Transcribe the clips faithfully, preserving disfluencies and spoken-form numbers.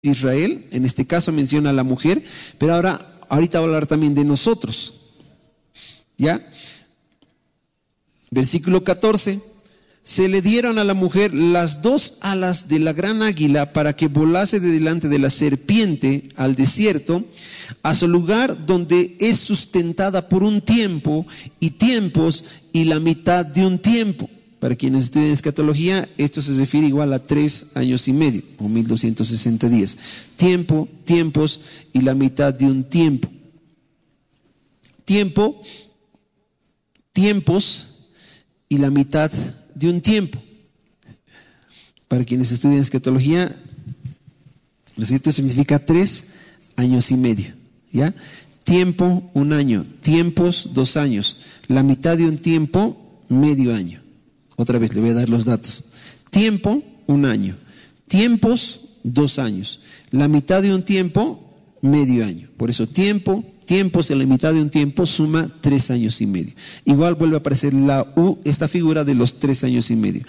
Israel, en este caso menciona a la mujer, pero ahora, ahorita va a hablar también de nosotros. ¿Ya? Versículo catorce. Se le dieron a la mujer las dos alas de la gran águila para que volase de delante de la serpiente al desierto, a su lugar donde es sustentada por un tiempo y tiempos y la mitad de un tiempo. Para quienes estudian escatología, esto se refiere igual a tres años y medio, o mil doscientos sesenta días. Tiempo, tiempos y la mitad de un tiempo. Tiempo, tiempos y la mitad de un tiempo. Para quienes estudian escatología, ¿no es cierto? Significa tres años y medio. ¿Ya? Tiempo, un año. Tiempos, dos años. La mitad de un tiempo, medio año. Otra vez le voy a dar los datos. Tiempo, un año. Tiempos, dos años. La mitad de un tiempo, medio año. Por eso tiempo, tiempos y la mitad de un tiempo suma tres años y medio. Igual vuelve a aparecer la U, esta figura de los tres años y medio.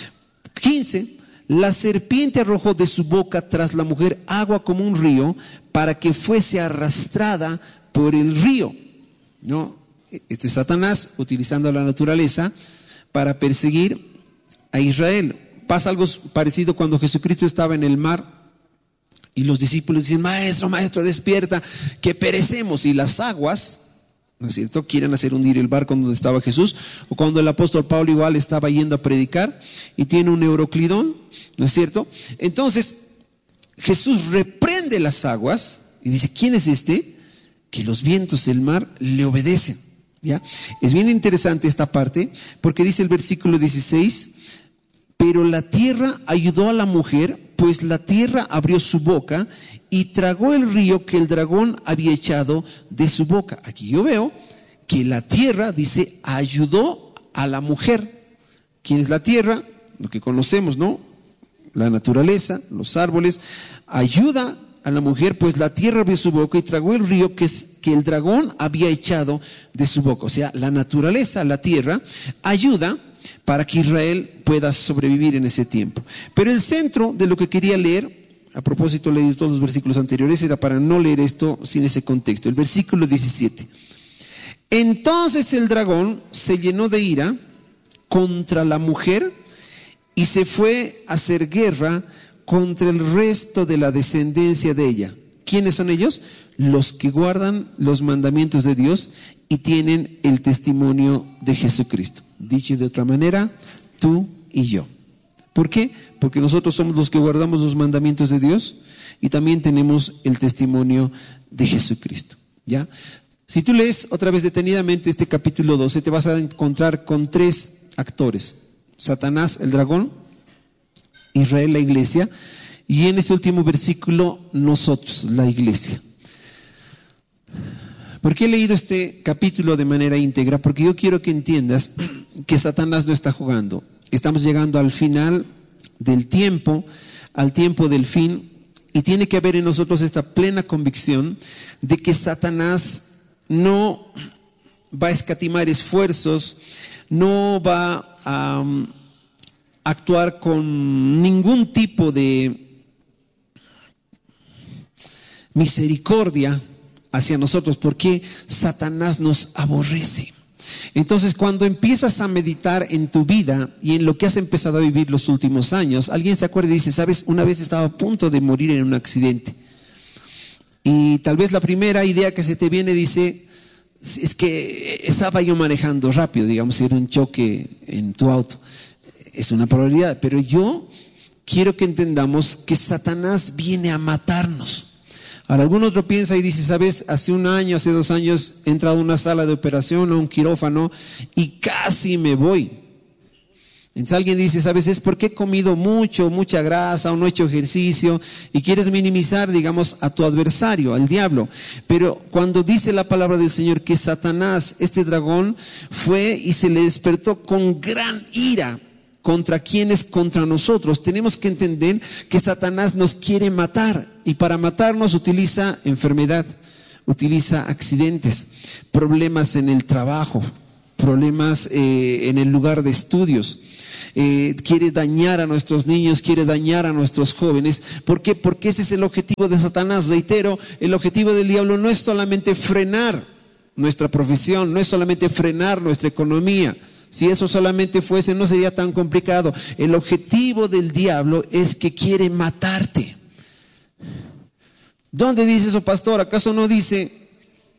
quince. La serpiente arrojó de su boca tras la mujer agua como un río para que fuese arrastrada por el río. ¿No? Este es Satanás utilizando la naturaleza para perseguir a Israel. Pasa algo parecido cuando Jesucristo estaba en el mar y los discípulos dicen: maestro, maestro, despierta, que perecemos. Y las aguas, ¿no es cierto?, quieren hacer hundir el barco donde estaba Jesús. O cuando el apóstol Pablo igual estaba yendo a predicar y tiene un euroclidón, ¿no es cierto? Entonces Jesús reprende las aguas y dice: ¿quién es este? Que los vientos del mar le obedecen. ¿Ya? Es bien interesante esta parte porque dice el versículo dieciséis: pero la tierra ayudó a la mujer, pues la tierra abrió su boca y tragó el río que el dragón había echado de su boca. Aquí yo veo que la tierra, dice, ayudó a la mujer. ¿Quién es la tierra? Lo que conocemos, ¿no? La naturaleza, los árboles. Ayuda a la mujer, pues la tierra abrió su boca y tragó el río que, que el dragón había echado de su boca. O sea, la naturaleza, la tierra, ayuda para que Israel pueda sobrevivir en ese tiempo. Pero el centro de lo que quería leer, a propósito leí todos los versículos anteriores, era para no leer esto sin ese contexto. El versículo diecisiete. Entonces el dragón se llenó de ira contra la mujer y se fue a hacer guerra contra el resto de la descendencia de ella. ¿Quiénes son ellos? Los que guardan los mandamientos de Dios y tienen el testimonio de Jesucristo. Dicho de otra manera, tú y yo. ¿Por qué? Porque nosotros somos los que guardamos los mandamientos de Dios y también tenemos el testimonio de Jesucristo. ¿Ya? Si tú lees otra vez detenidamente este capítulo doce, te vas a encontrar con tres actores: Satanás, el dragón; Israel, la iglesia; y en ese último versículo, nosotros, la iglesia. ¿Por qué he leído este capítulo de manera íntegra? Porque yo quiero que entiendas que Satanás no está jugando. Estamos llegando al final del tiempo, al tiempo del fin, y tiene que haber en nosotros esta plena convicción de que Satanás no va a escatimar esfuerzos, no va a um, actuar con ningún tipo de misericordia hacia nosotros, porque Satanás nos aborrece. Entonces, cuando empiezas a meditar en tu vida y en lo que has empezado a vivir los últimos años, alguien se acuerda y dice: sabes, una vez estaba a punto de morir en un accidente. Y tal vez la primera idea que se te viene dice: es que estaba yo manejando rápido, digamos, era un choque en tu auto. Es una probabilidad, pero yo quiero que entendamos que Satanás viene a matarnos. Ahora, algunos lo piensan y dicen: sabes, hace un año, hace dos años he entrado a una sala de operación, a un quirófano, y casi me voy. Entonces alguien dice: sabes, es porque he comido mucho, mucha grasa, o no he hecho ejercicio, y quieres minimizar, digamos, a tu adversario, al diablo. Pero cuando dice la palabra del Señor que Satanás, este dragón, fue y se le despertó con gran ira. ¿Contra quiénes? Contra nosotros. Tenemos que entender que Satanás nos quiere matar, y para matarnos utiliza enfermedad, utiliza accidentes, problemas en el trabajo, problemas eh, en el lugar de estudios. Eh, quiere dañar a nuestros niños, quiere dañar a nuestros jóvenes. ¿Por qué? Porque ese es el objetivo de Satanás. Reitero, el objetivo del diablo no es solamente frenar nuestra profesión, no es solamente frenar nuestra economía. Si eso solamente fuese, no sería tan complicado. El objetivo del diablo es que quiere matarte. ¿Dónde dice eso, pastor? ¿Acaso no dice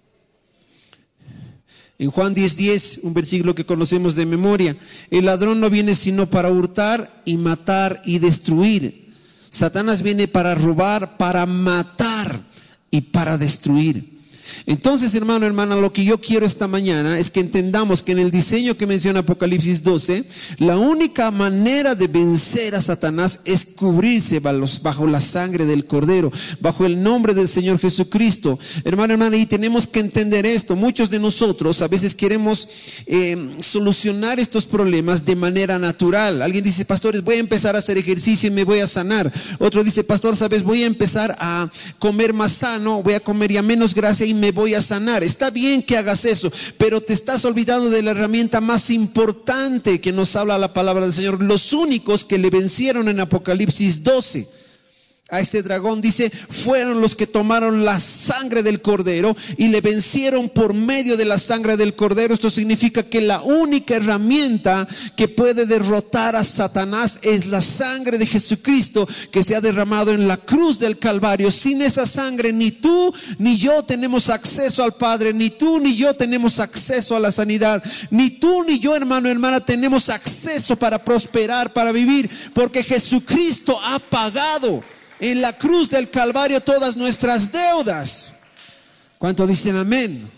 en Juan diez diez, un versículo que conocemos de memoria? El ladrón no viene sino para hurtar y matar y destruir. Satanás viene para robar, para matar y para destruir. Entonces, hermano, hermana, lo que yo quiero esta mañana es que entendamos que en el diseño que menciona Apocalipsis doce, la única manera de vencer a Satanás es cubrirse bajo la sangre del Cordero, bajo el nombre del Señor Jesucristo. Hermano, hermana, y tenemos que entender esto. Muchos de nosotros a veces queremos eh, solucionar estos problemas de manera natural. Alguien dice, pastores, voy a empezar a hacer ejercicio y me voy a sanar. Otro dice, pastor, sabes, voy a empezar a comer más sano, voy a comer ya menos grasa y me voy a sanar. Está bien que hagas eso, pero te estás olvidando de la herramienta más importante que nos habla la palabra del Señor. Los únicos que le vencieron en Apocalipsis doce a este dragón, dice, fueron los que tomaron la sangre del Cordero y le vencieron por medio de la sangre del Cordero. Esto significa que la única herramienta que puede derrotar a Satanás es la sangre de Jesucristo que se ha derramado en la cruz del Calvario. Sin esa sangre ni tú ni yo tenemos acceso al Padre, ni tú ni yo tenemos acceso a la sanidad, ni tú ni yo, hermano, hermana, tenemos acceso para prosperar, para vivir, porque Jesucristo ha pagado en la cruz del Calvario todas nuestras deudas. ¿Cuántos dicen amén?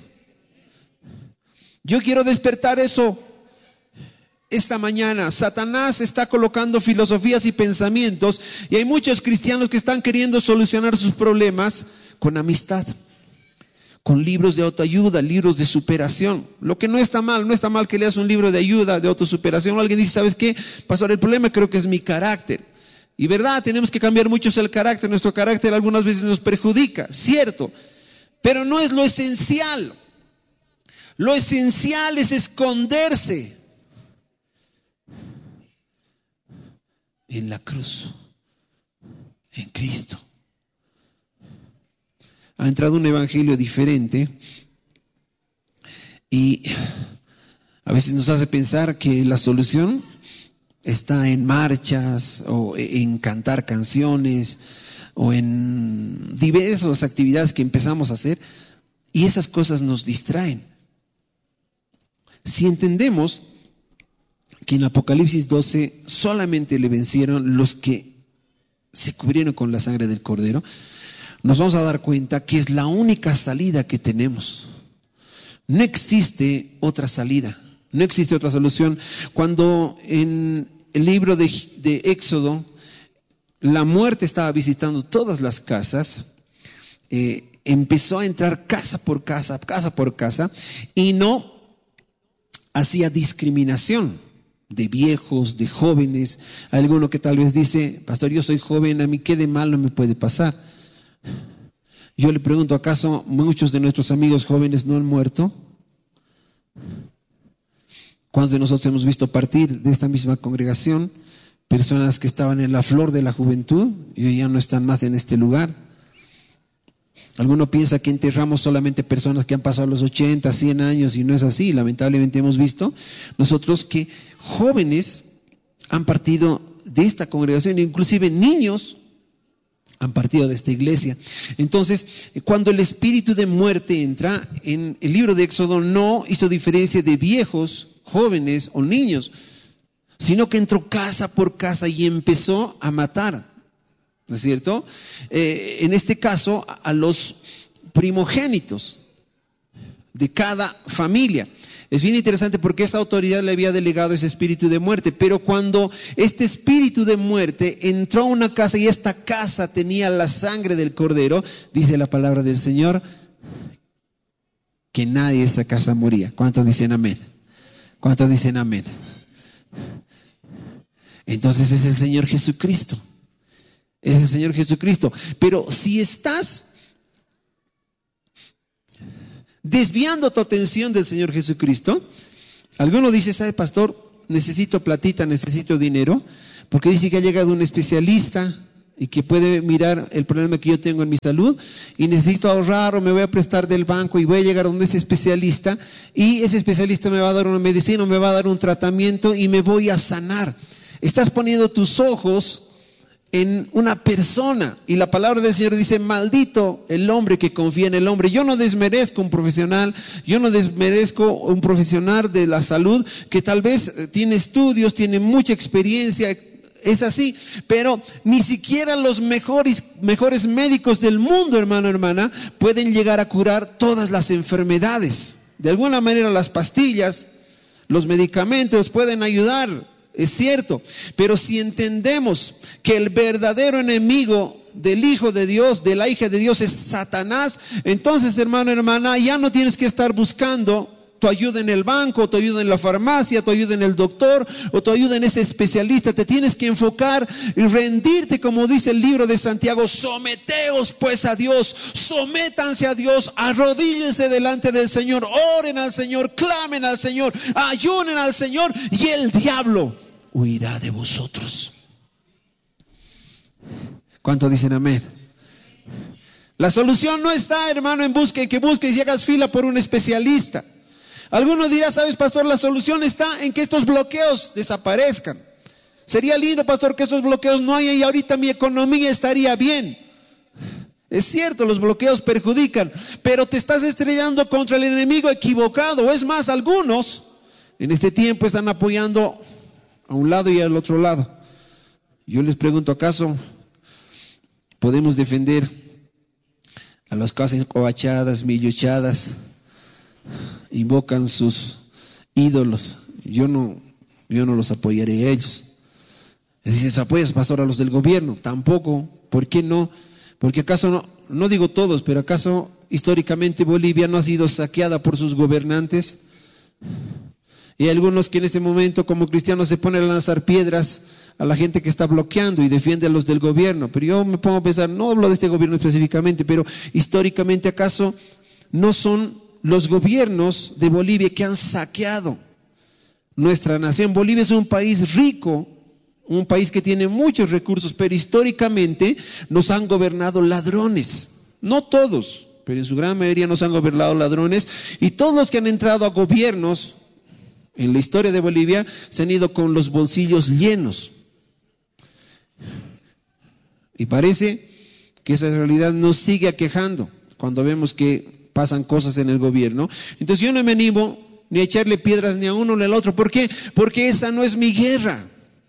Yo quiero despertar eso esta mañana. Satanás está colocando filosofías y pensamientos, y hay muchos cristianos que están queriendo solucionar sus problemas con amistad, con libros de autoayuda, libros de superación. Lo que no está mal, no está mal que leas un libro de ayuda, de autosuperación. Alguien dice, ¿sabes qué, pastor? El problema creo que es mi carácter. Y verdad, tenemos que cambiar mucho el carácter. Nuestro carácter algunas veces nos perjudica, cierto, pero no es lo esencial. Lo esencial es esconderse en la cruz, en Cristo. Ha entrado un evangelio diferente y a veces nos hace pensar que la solución está en marchas o en cantar canciones o en diversas actividades que empezamos a hacer, y esas cosas nos distraen. Si entendemos que en Apocalipsis doce solamente le vencieron los que se cubrieron con la sangre del Cordero, nos vamos a dar cuenta que es la única salida que tenemos. No existe otra salida. No existe otra solución. Cuando en el libro de, de Éxodo la muerte estaba visitando todas las casas, eh, empezó a entrar casa por casa, casa por casa, y no hacía discriminación de viejos, de jóvenes. Alguno que tal vez dice, pastor, yo soy joven, a mí qué de mal no me puede pasar. Yo le pregunto, ¿acaso muchos de nuestros amigos jóvenes no han muerto? ¿Cuántos de nosotros hemos visto partir de esta misma congregación personas que estaban en la flor de la juventud y ya no están más en este lugar? Alguno piensa que enterramos solamente personas que han pasado los ochenta, cien años, y no es así. Lamentablemente hemos visto nosotros que jóvenes han partido de esta congregación, inclusive niños han partido de esta iglesia. Entonces, cuando el espíritu de muerte entra, en el libro de Éxodo no hizo diferencia de viejos, jóvenes o niños, sino que entró casa por casa y empezó a matar, ¿no es cierto? Eh, en este caso, a los primogénitos de cada familia. Es bien interesante porque esa autoridad le había delegado ese espíritu de muerte, pero cuando este espíritu de muerte entró a una casa y esta casa tenía la sangre del Cordero, dice la palabra del Señor, que nadie de esa casa moría. ¿Cuántos dicen amén? ¿Cuántos dicen amén? Entonces es el Señor Jesucristo. Es el Señor Jesucristo. Pero si estás desviando tu atención del Señor Jesucristo, Alguno dice, ¿sabe, pastor? Necesito platita, necesito dinero, porque dice que ha llegado un especialista y que puede mirar el problema que yo tengo en mi salud y necesito ahorrar o me voy a prestar del banco y voy a llegar donde ese especialista y ese especialista me va a dar una medicina, me va a dar un tratamiento y me voy a sanar. Estás poniendo tus ojos en una persona y la palabra del Señor dice, maldito el hombre que confía en el hombre. Yo no desmerezco un profesional, yo no desmerezco un profesional de la salud que tal vez tiene estudios, tiene mucha experiencia. Es así, pero ni siquiera los mejores, mejores médicos del mundo, hermano, hermana, pueden llegar a curar todas las enfermedades. De alguna manera las pastillas, los medicamentos pueden ayudar, es cierto, pero si entendemos que el verdadero enemigo del Hijo de Dios, de la hija de Dios es Satanás, entonces, hermano, hermana, ya no tienes que estar buscando tu ayuda en el banco, tu ayuda en la farmacia, tu ayuda en el doctor o tu ayuda en ese especialista. Te tienes que enfocar y rendirte, como dice el libro de Santiago, someteos pues a Dios, sométanse a Dios, arrodíllense delante del Señor, oren al Señor, clamen al Señor, ayunen al Señor y el diablo huirá de vosotros. ¿Cuánto dicen amén? La solución no está, hermano, en busque, que busques y hagas fila por un especialista. Algunos dirán, ¿sabes, pastor? La solución está en que estos bloqueos desaparezcan. Sería lindo, pastor, que estos bloqueos no haya y ahorita mi economía estaría bien. Es cierto, los bloqueos perjudican, pero te estás estrellando contra el enemigo equivocado. Es más, algunos en este tiempo están apoyando a un lado y al otro lado. Yo les pregunto, ¿acaso podemos defender a las casas covachadas, millochadas? Invocan sus ídolos. Yo no, yo no los apoyaré a ellos. Dices, ¿apoyas, pastor, a los del gobierno? Tampoco. ¿Por qué no? Porque acaso no, no digo todos, pero acaso históricamente Bolivia no ha sido saqueada por sus gobernantes. Y hay algunos que en este momento como cristianos se ponen a lanzar piedras a la gente que está bloqueando y defiende a los del gobierno. Pero yo me pongo a pensar, no hablo de este gobierno específicamente, pero históricamente acaso no son los gobiernos de Bolivia que han saqueado nuestra nación. Bolivia es un país rico, un país que tiene muchos recursos, pero históricamente nos han gobernado ladrones. No todos, pero en su gran mayoría nos han gobernado ladrones. Y todos los que han entrado a gobiernos en la historia de Bolivia se han ido con los bolsillos llenos. Y parece que esa realidad nos sigue aquejando cuando vemos que pasan cosas en el gobierno. Entonces yo no me animo ni a echarle piedras ni a uno ni al otro. ¿Por qué? Porque esa no es mi guerra.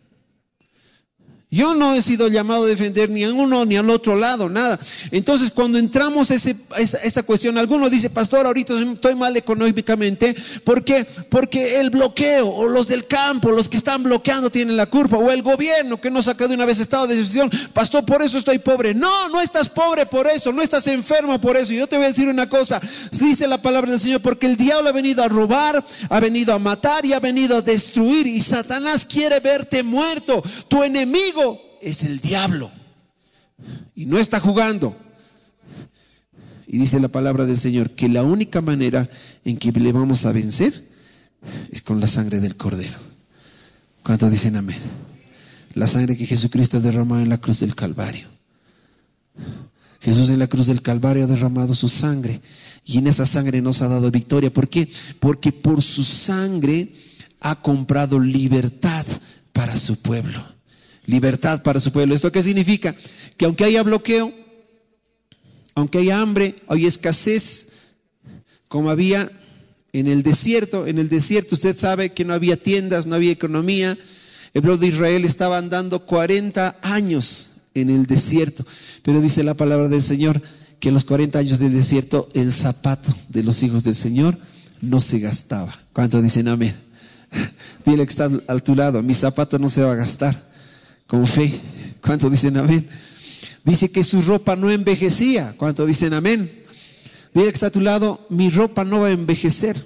Yo no he sido llamado a defender ni a uno ni al otro lado, nada. Entonces cuando entramos a ese, esa, esa cuestión, alguno dice, pastor, ahorita estoy mal económicamente. ¿Por qué? Porque el bloqueo, o los del campo, los que están bloqueando tienen la culpa, o el gobierno que no saca de una vez estado de excepción. Pastor, por eso estoy pobre. No, no estás pobre por eso, no estás enfermo por eso. Yo te voy a decir una cosa, dice la palabra del Señor, porque el diablo ha venido a robar, ha venido a matar y ha venido a destruir, y Satanás quiere verte muerto. Tu enemigo es el diablo y no está jugando. Y dice la palabra del Señor que la única manera en que le vamos a vencer es con la sangre del Cordero. ¿Cuántos dicen amén? La sangre que Jesucristo ha derramado en la cruz del Calvario. Jesús en la cruz del Calvario ha derramado su sangre y en esa sangre nos ha dado victoria. ¿Por qué? Porque por su sangre ha comprado libertad para su pueblo. Libertad para su pueblo. ¿Esto qué significa? Que aunque haya bloqueo, aunque haya hambre, hay escasez, como había en el desierto. En el desierto usted sabe que no había tiendas, no había economía. El pueblo de Israel estaba andando cuarenta años en el desierto. Pero dice la palabra del Señor que en los cuarenta años del desierto el zapato de los hijos del Señor no se gastaba. ¿Cuántos dicen amén? Dile que está a tu lado, mi zapato no se va a gastar. Con fe. ¿Cuánto dicen amén? Dice que su ropa no envejecía. ¿Cuánto dicen amén? Dile que está a tu lado, mi ropa no va a envejecer.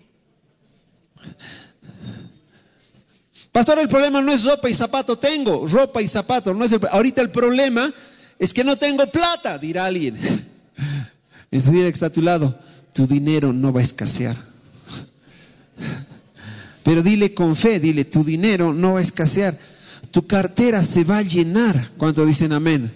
Pastor, el problema no es ropa y zapato. Tengo ropa y zapato, no es el, ahorita el problema es que no tengo plata, dirá alguien. Entonces dile que está a tu lado, tu dinero no va a escasear. Pero dile con fe, dile, tu dinero no va a escasear, tu cartera se va a llenar. ¿Cuántos dicen amén?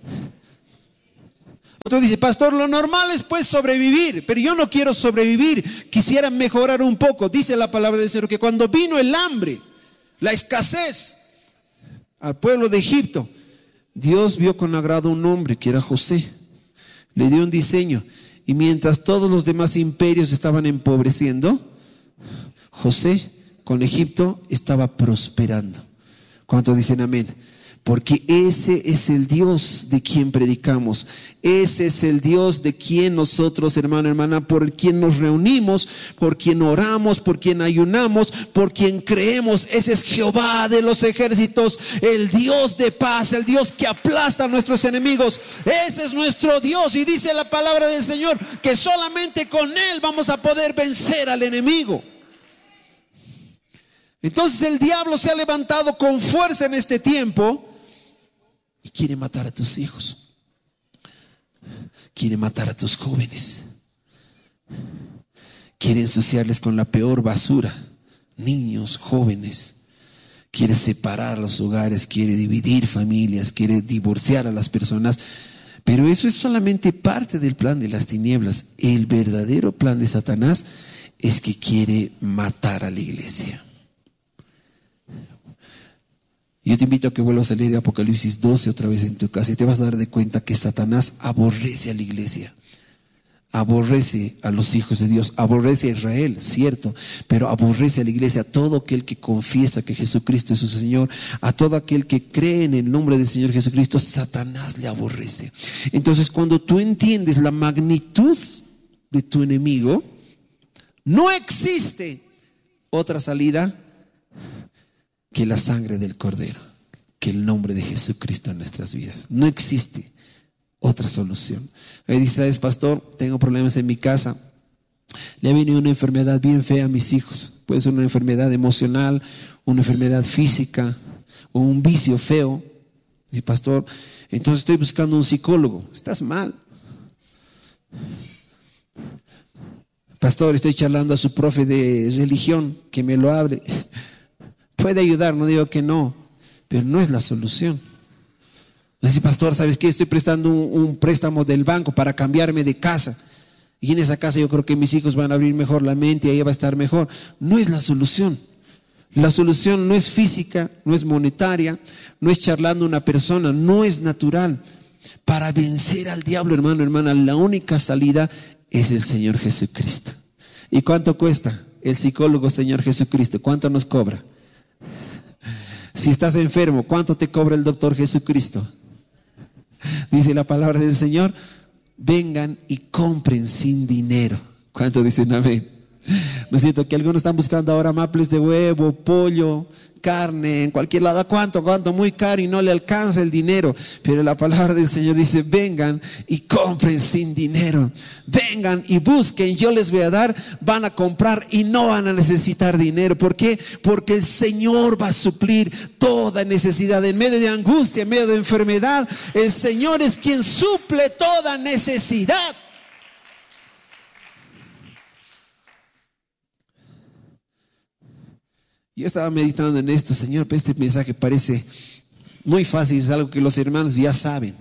Otro dice, pastor, lo normal es pues sobrevivir, pero yo no quiero sobrevivir, quisiera mejorar un poco. Dice la palabra del Señor que cuando vino el hambre, la escasez al pueblo de Egipto, Dios vio con agrado un hombre que era José, le dio un diseño, y mientras todos los demás imperios estaban empobreciendo, José con Egipto estaba prosperando. ¿Cuántos dicen amén? Porque ese es el Dios de quien predicamos. Ese es el Dios de quien nosotros, hermano, hermana, por quien nos reunimos, por quien oramos, por quien ayunamos, por quien creemos. Ese es Jehová de los ejércitos, el Dios de paz, el Dios que aplasta a nuestros enemigos. Ese es nuestro Dios, y dice la palabra del Señor que solamente con Él vamos a poder vencer al enemigo. Entonces el diablo se ha levantado con fuerza en este tiempo y quiere matar a tus hijos, quiere matar a tus jóvenes, quiere ensuciarles con la peor basura, niños, jóvenes, quiere separar los hogares, quiere dividir familias, quiere divorciar a las personas. Pero eso es solamente parte del plan de las tinieblas. El verdadero plan de Satanás es que quiere matar a la iglesia. Yo te invito a que vuelvas a leer Apocalipsis doce otra vez en tu casa y te vas a dar de cuenta que Satanás aborrece a la iglesia, aborrece a los hijos de Dios, aborrece a Israel, cierto, pero aborrece a la iglesia, a todo aquel que confiesa que Jesucristo es su Señor, a todo aquel que cree en el nombre del Señor Jesucristo. Satanás le aborrece. Entonces, cuando tú entiendes la magnitud de tu enemigo, no existe otra salida que la sangre del Cordero, que el nombre de Jesucristo en nuestras vidas. No existe otra solución. Ahí dice, ¿sabes, pastor? Tengo problemas en mi casa. Le ha venido una enfermedad bien fea a mis hijos. Puede ser una enfermedad emocional, una enfermedad física o un vicio feo. Dice, pastor, entonces estoy buscando un psicólogo. Estás mal. Pastor, estoy charlando a su profe de religión, que me lo hable. Puede ayudar, no digo que no, pero no es la solución. Dice, pastor, ¿sabes qué? Estoy prestando un, un préstamo del banco para cambiarme de casa. Y en esa casa yo creo que mis hijos van a abrir mejor la mente y ahí va a estar mejor. No es la solución. La solución no es física, no es monetaria, no es charlando a una persona, no es natural. Para vencer al diablo, hermano, hermana, la única salida es el Señor Jesucristo. ¿Y cuánto cuesta el psicólogo Señor Jesucristo? ¿Cuánto nos cobra? Si estás enfermo, ¿cuánto te cobra el doctor Jesucristo? Dice la palabra del Señor, vengan y compren sin dinero. ¿Cuánto dicen amén? ¿No es cierto que algunos están buscando ahora maples de huevo, pollo, carne, en cualquier lado? ¿Cuánto? ¿Cuánto? Muy caro y no le alcanza el dinero. Pero la palabra del Señor dice, vengan y compren sin dinero. Vengan y busquen, yo les voy a dar. Van a comprar y no van a necesitar dinero. ¿Por qué? Porque el Señor va a suplir toda necesidad. En medio de angustia, en medio de enfermedad, el Señor es quien suple toda necesidad. Yo estaba meditando en esto, Señor, pero este mensaje parece muy fácil, es algo que los hermanos ya saben.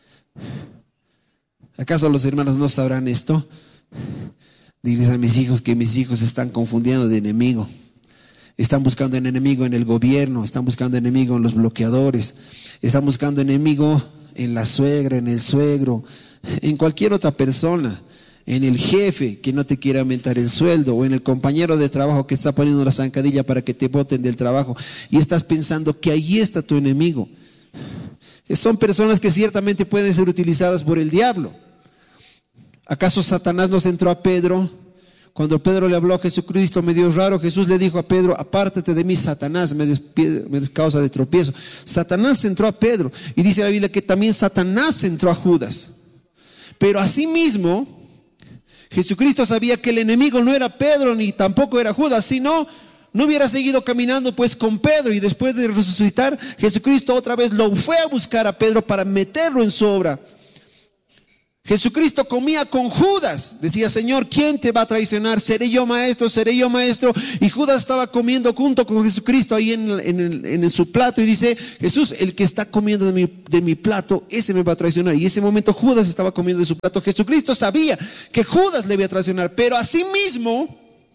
¿Acaso los hermanos no sabrán esto? Diles a mis hijos que mis hijos están confundiendo de enemigo. Están buscando un enemigo en el gobierno, están buscando enemigo en los bloqueadores, están buscando enemigo en la suegra, en el suegro, en cualquier otra persona. En el jefe que no te quiere aumentar el sueldo, o en el compañero de trabajo que está poniendo la zancadilla para que te boten del trabajo, y estás pensando que ahí está tu enemigo. Son personas que ciertamente pueden ser utilizadas por el diablo. ¿Acaso Satanás nos entró a Pedro? Cuando Pedro le habló a Jesucristo, medio raro, Jesús le dijo a Pedro, apártate de mí, Satanás, me des, me des causa de tropiezo. Satanás entró a Pedro, y dice la Biblia que también Satanás entró a Judas. Pero asimismo, Jesucristo sabía que el enemigo no era Pedro ni tampoco era Judas, sino no hubiera seguido caminando pues con Pedro, y después de resucitar, Jesucristo otra vez lo fue a buscar a Pedro para meterlo en su obra. Jesucristo comía con Judas. Decía, Señor, ¿quién te va a traicionar? ¿Seré yo maestro? ¿Seré yo maestro? Y Judas estaba comiendo junto con Jesucristo ahí en, en, en, en su plato y dice, Jesús, el que está comiendo de mi, de mi plato, ese me va a traicionar. Y en ese momento Judas estaba comiendo de su plato. Jesucristo sabía que Judas le iba a traicionar, pero asimismo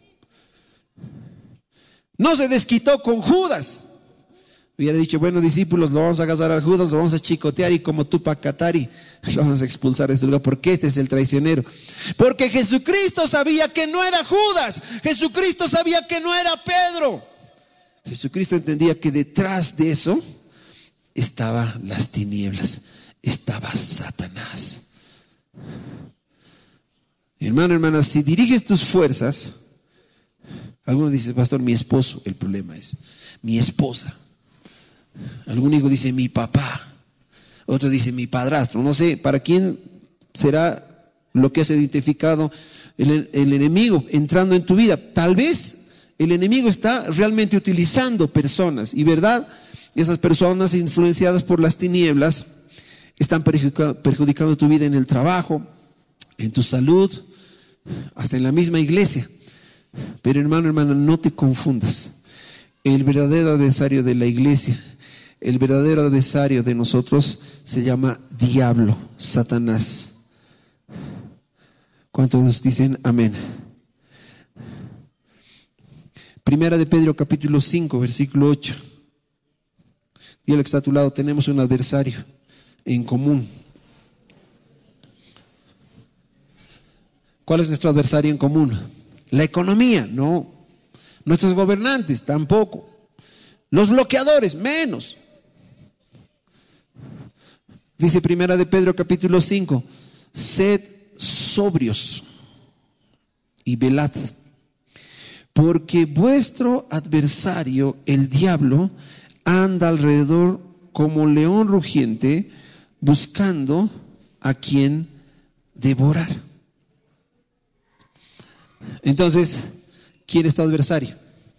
no se desquitó con Judas. Hubiera dicho, bueno, discípulos, lo vamos a agarrar a Judas, lo vamos a chicotear y como Tupac Katari lo vamos a expulsar de este lugar, porque este es el traicionero. Porque Jesucristo sabía que no era Judas, Jesucristo sabía que no era Pedro. Jesucristo entendía que detrás de eso estaban las tinieblas, estaba Satanás. Hermano, hermana, si diriges tus fuerzas, algunos dicen, pastor, mi esposo, el problema es mi esposa. Algún hijo dice mi papá, otro dice mi padrastro. No sé para quién será lo que has identificado el, el enemigo entrando en tu vida. Tal vez el enemigo está realmente utilizando personas y verdad, esas personas influenciadas por las tinieblas están perjudicando, perjudicando tu vida en el trabajo, en tu salud, hasta en la misma iglesia. Pero hermano, hermana, no te confundas. El verdadero adversario de la iglesia, el verdadero adversario de nosotros se llama diablo, Satanás. ¿Cuántos dicen amén? Primera de Pedro capítulo cinco, versículo ocho. Y el que está a tu lado, tenemos un adversario en común. ¿Cuál es nuestro adversario en común? La economía, no. Nuestros gobernantes, tampoco. Los bloqueadores, menos. Dice Primera de Pedro capítulo cinco, sed sobrios y velad, porque vuestro adversario, el diablo, anda alrededor como león rugiente, buscando a quien devorar. Entonces, ¿quién es tu adversario?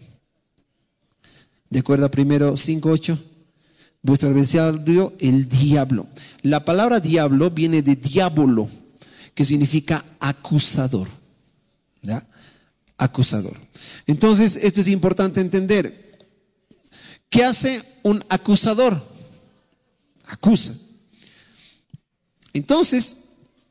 De acuerdo a primero cinco ocho, vuestro adversario, el diablo. La palabra diablo viene de diabolo, que significa acusador. ¿Ya? Acusador. Entonces, esto es importante entender. ¿Qué hace un acusador? Acusa. Entonces,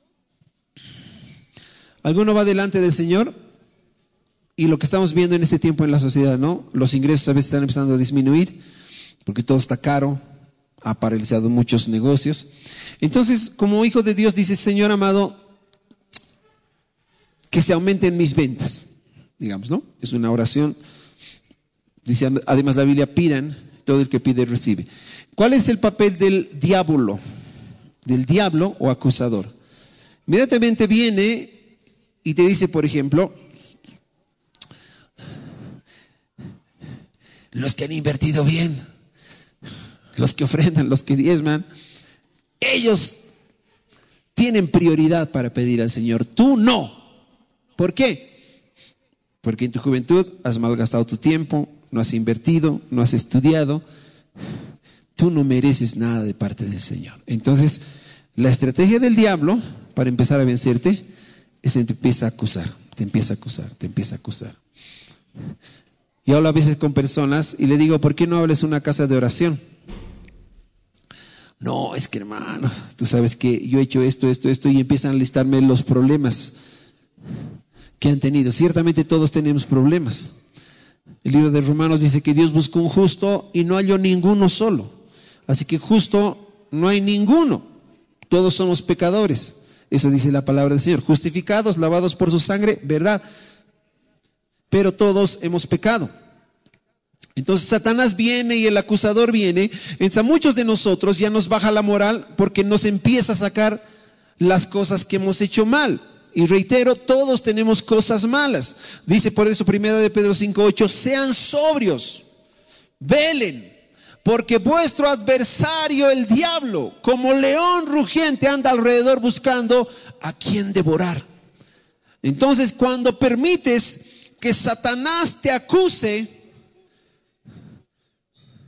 alguno va delante del Señor y lo que estamos viendo en este tiempo en la sociedad, ¿no? Los ingresos a veces están empezando a disminuir porque todo está caro, ha paralizado muchos negocios. Entonces, como hijo de Dios, dice, Señor amado, que se aumenten mis ventas, digamos, ¿no? Es una oración. Dice, además la Biblia, pidan, todo el que pide recibe. ¿Cuál es el papel del diablo? Del diablo o acusador. Inmediatamente viene y te dice, por ejemplo, los que han invertido bien, los que ofrendan, los que diezman, ellos tienen prioridad para pedir al Señor. Tú no. ¿Por qué? Porque en tu juventud has malgastado tu tiempo, no has invertido, no has estudiado. Tú no mereces nada de parte del Señor. Entonces, la estrategia del diablo para empezar a vencerte es que te empieza a acusar, te empieza a acusar, te empieza a acusar. Yo hablo a veces con personas y le digo, ¿por qué no hables una casa de oración? No, es que hermano, tú sabes que yo he hecho esto, esto, esto, y empiezan a listarme los problemas que han tenido. Ciertamente todos tenemos problemas. El libro de Romanos dice que Dios buscó un justo y no halló ninguno solo. Así que justo no hay ninguno. Todos somos pecadores. Eso dice la palabra del Señor. Justificados, lavados por su sangre, verdad. Pero todos hemos pecado. Entonces Satanás viene y el acusador viene. Entonces a muchos de nosotros ya nos baja la moral porque nos empieza a sacar las cosas que hemos hecho mal. Y reitero, todos tenemos cosas malas. Dice por eso Primera de Pedro cinco ocho, sean sobrios, velen, porque vuestro adversario el diablo, como león rugiente, anda alrededor buscando a quien devorar. Entonces cuando permites que Satanás te acuse,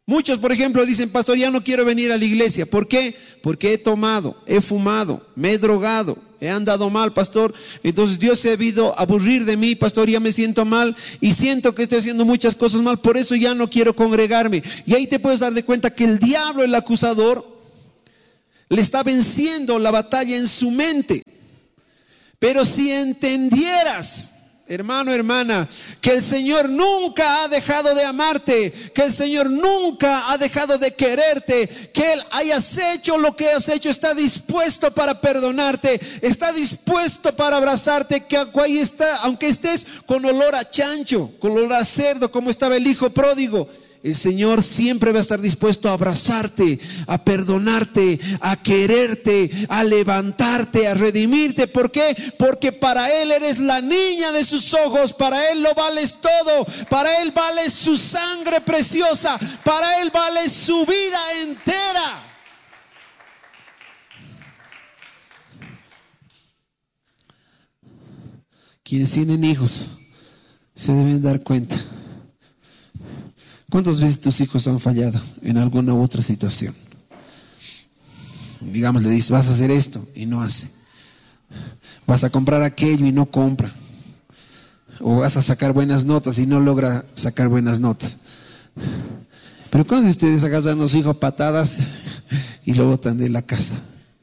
Muchos, por ejemplo, dicen, pastor, ya no quiero venir a la iglesia. ¿Por qué? Porque he tomado, he fumado, me he drogado, he andado mal, pastor. Entonces Dios se ha debido aburrir de mí, pastor, ya me siento mal y siento que estoy haciendo muchas cosas mal, por eso ya no quiero congregarme. Y ahí te puedes dar de cuenta que el diablo, el acusador, le está venciendo la batalla en su mente. Pero si entendieras, hermano, hermana, que el Señor nunca ha dejado de amarte, que el Señor nunca ha dejado de quererte, que Él hayas hecho lo que has hecho, está dispuesto para perdonarte, está dispuesto para abrazarte, que ahí está, aunque estés con olor a chancho, con olor a cerdo, como estaba el hijo pródigo, el Señor siempre va a estar dispuesto a abrazarte, a perdonarte, a quererte, a levantarte, a redimirte. ¿Por qué? Porque para Él eres la niña de sus ojos, para Él lo vales todo, para Él vale su sangre preciosa, para Él vale su vida entera. Quienes tienen hijos se deben dar cuenta. ¿Cuántas veces tus hijos han fallado en alguna u otra situación? Digamos, le dices, vas a hacer esto y no hace. Vas a comprar aquello y no compra. O vas a sacar buenas notas y no logra sacar buenas notas. Pero ¿cuántos de ustedes agarran a los hijos a patadas y lo botan de la casa?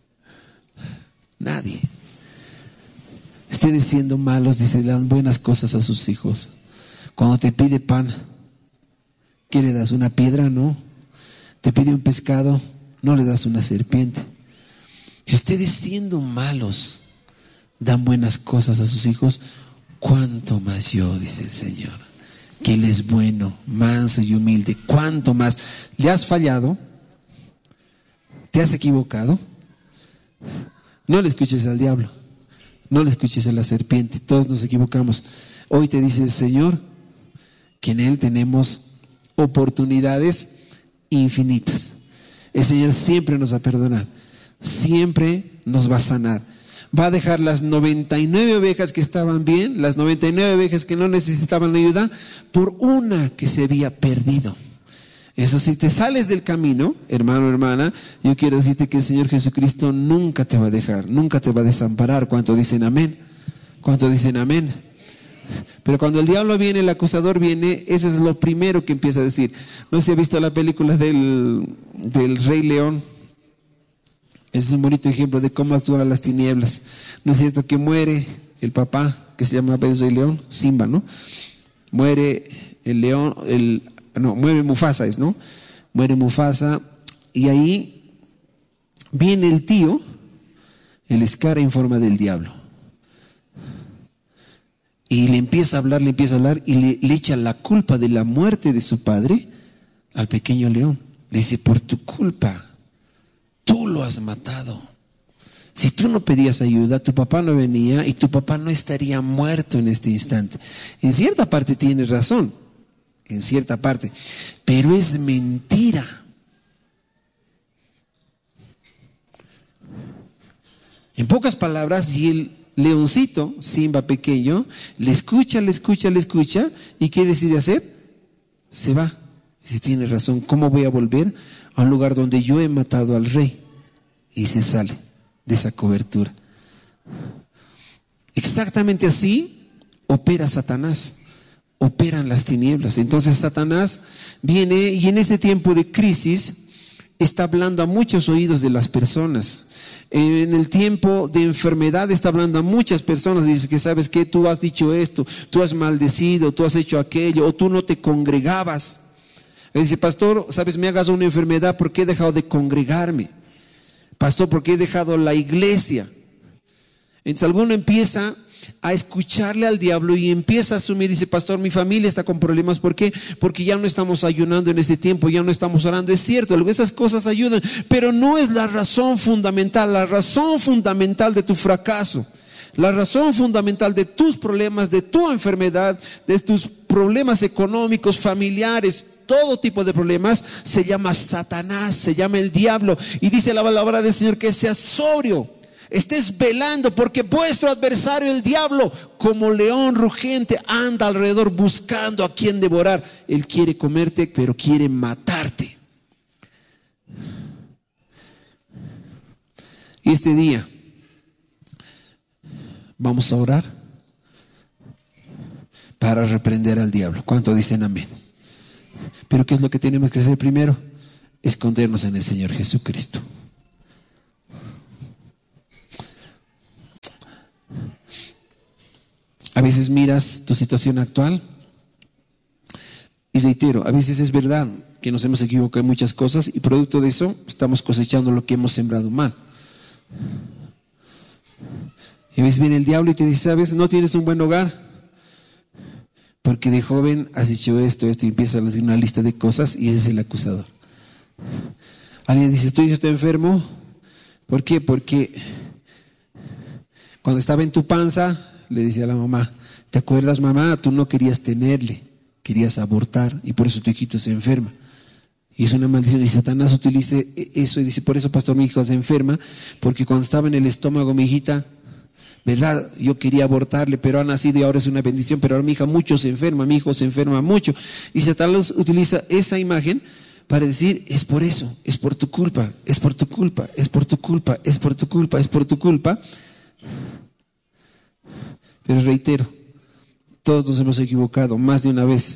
Nadie. Ustedes siendo malos, dicen, le dan buenas cosas a sus hijos. Cuando te pide pan, ¿qué le das? ¿Una piedra? No. Te pide un pescado, no le das una serpiente. Si ustedes siendo malos dan buenas cosas a sus hijos, ¿cuánto más yo, dice el Señor, que Él es bueno, manso y humilde? ¿Cuánto más? ¿Le has fallado? ¿Te has equivocado? No le escuches al diablo, no le escuches a la serpiente. Todos nos equivocamos. Hoy te dice el Señor que en Él tenemos oportunidades infinitas. El Señor siempre nos va a perdonar, siempre nos va a sanar. Va a dejar las noventa y nueve ovejas que estaban bien, las noventa y nueve ovejas que no necesitaban ayuda, por una que se había perdido. Eso, si te sales del camino, hermano, hermana, yo quiero decirte que el Señor Jesucristo nunca te va a dejar, nunca te va a desamparar. ¿Cuánto dicen amén? ¿Cuánto dicen amén? Pero cuando el diablo viene, el acusador viene, eso es lo primero que empieza a decir. No sé si ha visto la película del, del Rey León. Ese es un bonito ejemplo de cómo actúan las tinieblas. ¿No es cierto que muere el papá, que se llama el Rey León? Simba, ¿no? Muere el león, el, no, muere Mufasa, es, ¿no? Muere Mufasa y ahí viene el tío, el Scar en forma del diablo. Y le empieza a hablar, le empieza a hablar y le, le echa la culpa de la muerte de su padre al pequeño león. Le dice, por tu culpa, tú lo has matado. Si tú no pedías ayuda, tu papá no venía y tu papá no estaría muerto en este instante. En cierta parte tiene razón, en cierta parte, pero es mentira. En pocas palabras, si él leoncito, Simba pequeño, le escucha, le escucha, le escucha, ¿y qué decide hacer? Se va. Si tiene razón, ¿cómo voy a volver a un lugar donde yo he matado al rey? Y se sale de esa cobertura. Exactamente así opera Satanás, operan las tinieblas. Entonces Satanás viene y en este tiempo de crisis está hablando a muchos oídos de las personas. En el tiempo de enfermedad está hablando a muchas personas. Dice que sabes que tú has dicho esto, tú has maldecido, tú has hecho aquello, o tú no te congregabas. Él dice, pastor, sabes, me hagas una enfermedad porque he dejado de congregarme. Pastor, porque he dejado la iglesia. Entonces alguno empieza a escucharle al diablo y empieza a asumir, dice, pastor, mi familia está con problemas. ¿Por qué? Porque ya no estamos ayunando en ese tiempo, ya no estamos orando. Es cierto, esas cosas ayudan, pero no es la razón fundamental. La razón fundamental de tu fracaso, la razón fundamental de tus problemas, de tu enfermedad, de tus problemas económicos, familiares, todo tipo de problemas, se llama Satanás, se llama el diablo. Y dice la palabra del Señor que seas sobrio. estés velando, porque vuestro adversario, el diablo, como león rugiente, anda alrededor buscando a quien devorar. Él quiere comerte, pero quiere matarte. Y este día vamos a orar para reprender al diablo. ¿Cuánto dicen amén? Pero ¿qué es lo que tenemos que hacer primero? Escondernos en el Señor Jesucristo. A veces miras tu situación actual y reitero, a veces es verdad que nos hemos equivocado en muchas cosas y producto de eso estamos cosechando lo que hemos sembrado mal. Y a veces viene el diablo y te dice, ¿sabes? No tienes un buen hogar porque de joven has hecho esto, esto, y empieza a hacer una lista de cosas y ese es el acusador. Alguien dice, tu hijo está enfermo. ¿Por qué? Porque cuando estaba en tu panza, le decía a la mamá, ¿te acuerdas, mamá? Tú no querías tenerle, querías abortar y por eso tu hijito se enferma. Y es una maldición. Y Satanás utiliza eso y dice, por eso, pastor, mi hijo se enferma, porque cuando estaba en el estómago mi hijita, ¿verdad? Yo quería abortarle, pero ha nacido y ahora es una bendición, pero ahora mi hija mucho se enferma, mi hijo se enferma mucho. Y Satanás utiliza esa imagen para decir, es por eso, es por tu culpa, es por tu culpa, es por tu culpa, es por tu culpa, es por tu culpa. Pero reitero, todos nos hemos equivocado más de una vez.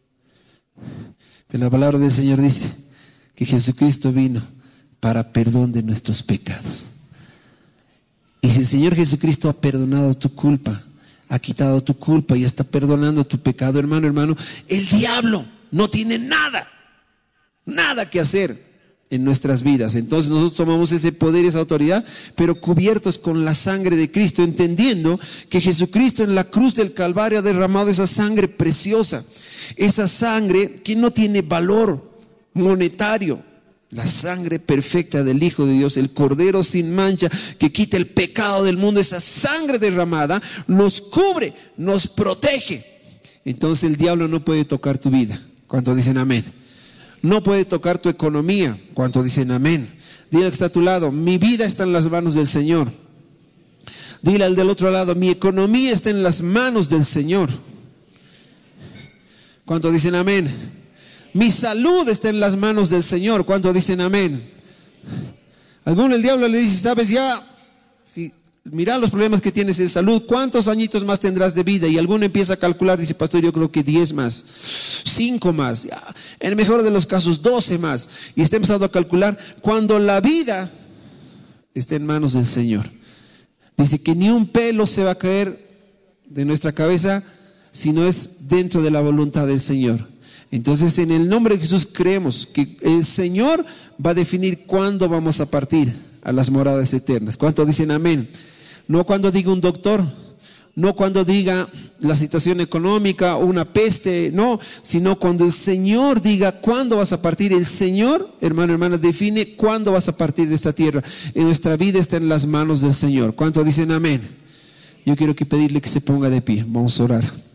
Pero la palabra del Señor dice que Jesucristo vino para perdón de nuestros pecados. Y si el Señor Jesucristo ha perdonado tu culpa, ha quitado tu culpa y está perdonando tu pecado, hermano, hermano, el diablo no tiene nada, nada que hacer en nuestras vidas. Entonces nosotros tomamos ese poder y esa autoridad, pero cubiertos con la sangre de Cristo, entendiendo que Jesucristo en la cruz del Calvario ha derramado esa sangre preciosa, esa sangre que no tiene valor monetario, la sangre perfecta del Hijo de Dios, el Cordero sin mancha que quita el pecado del mundo. Esa sangre derramada nos cubre, nos protege. Entonces el diablo no puede tocar tu vida. ¿Cuántos dicen amén? No puede tocar tu economía. ¿Cuántos dicen amén? Dile al que está a tu lado, mi vida está en las manos del Señor. Dile al del otro lado, mi economía está en las manos del Señor. ¿Cuántos dicen amén? Mi salud está en las manos del Señor. ¿Cuántos dicen amén? Alguno el diablo le dice, sabes ya, mira los problemas que tienes de salud, ¿cuántos añitos más tendrás de vida? Y alguno empieza a calcular, dice, pastor, yo creo que diez más, cinco más, ya, en el mejor de los casos doce más. Y está empezando a calcular cuando la vida está en manos del Señor. Dice que ni un pelo se va a caer de nuestra cabeza si no es dentro de la voluntad del Señor. Entonces en el nombre de Jesús creemos que el Señor va a definir cuándo vamos a partir a las moradas eternas. ¿Cuántos dicen amén? No cuando diga un doctor, no cuando diga la situación económica o una peste, no, sino cuando el Señor diga cuándo vas a partir. El Señor, hermano, hermana, define cuándo vas a partir de esta tierra. En nuestra vida está en las manos del Señor. ¿Cuántos dicen amén? Yo quiero que pedirle que se ponga de pie. Vamos a orar.